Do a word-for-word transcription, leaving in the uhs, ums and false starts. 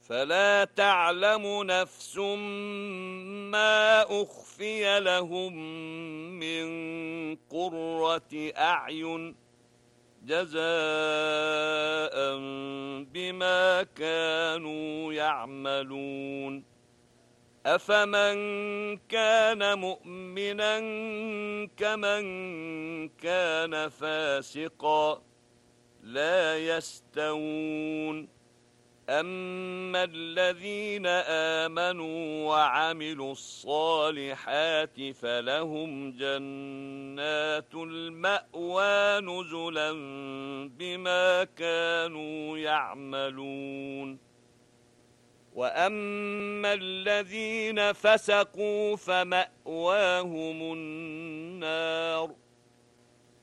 فلا تعلم نفس ما أخفي لهم من قرة أعين جزاء بما كانوا يعملون. أفمن كان مؤمنا كمن كان فاسقا لا يستوون. أما الذين آمنوا وعملوا الصالحات فلهم جنات المأوى نزلا بما كانوا يعملون. وأما الذين فسقوا فمأواهم النار